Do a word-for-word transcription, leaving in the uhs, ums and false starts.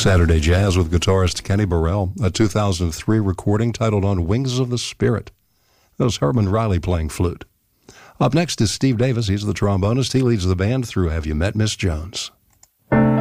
Saturday Jazz with guitarist Kenny Burrell, a two thousand three recording titled On Wings of the Spirit. That was Herman Riley playing flute. Up next is Steve Davis. He's the trombonist. He leads the band through Have You Met Miss Jones?